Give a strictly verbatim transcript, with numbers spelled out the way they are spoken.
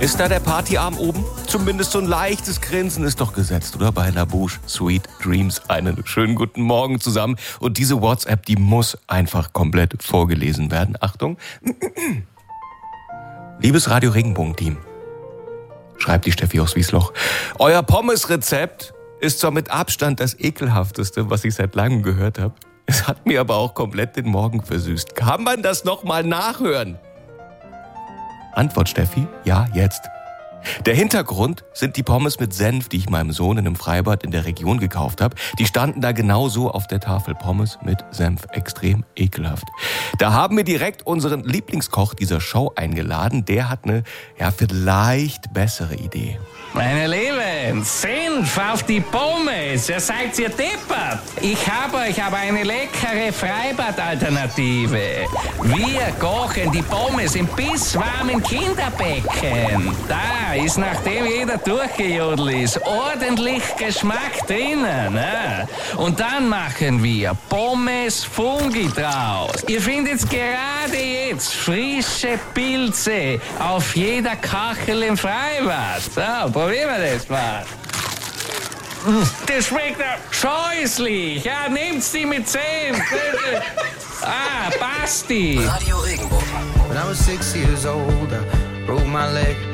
Ist da der Partyarm oben? Zumindest so ein leichtes Grinsen ist doch gesetzt, oder? Bei Labouche Sweet Dreams. Einen schönen guten Morgen zusammen. Und diese WhatsApp, die muss einfach komplett vorgelesen werden. Achtung. Liebes Radio Regenbogen-Team, schreibt die Steffi aus Wiesloch. Euer Pommes-Rezept ist zwar mit Abstand das ekelhafteste, was ich seit langem gehört habe. Es hat mir aber auch komplett den Morgen versüßt. Kann man das nochmal nachhören? Antwort Steffi, ja, jetzt. Der Hintergrund sind die Pommes mit Senf, die ich meinem Sohn in einem Freibad in der Region gekauft habe. Die standen da genauso auf der Tafel. Pommes mit Senf, extrem ekelhaft. Da haben wir direkt unseren Lieblingskoch dieser Show eingeladen. Der hat eine, ja, vielleicht bessere Idee. Meine Lieben, Senf auf die Pommes, ihr seid ihr deppert. Ich habe euch aber eine leckere Freibad-Alternative. Wir kochen die Pommes im bisswarmen Kinderbecken. Da ist, nachdem jeder durchgejodelt ist, ordentlich Geschmack drinnen. Ne? Und dann machen wir Pommes Fungi draus. Ihr findet gerade jetzt frische Pilze auf jeder Kachel im Freibad. So, probieren wir das mal. Das schmeckt ja scheußlich. Ja, nehmt sie mit Senf. Ah, Basti. Radio Regenbogen. When I was six years old, I broke my leg.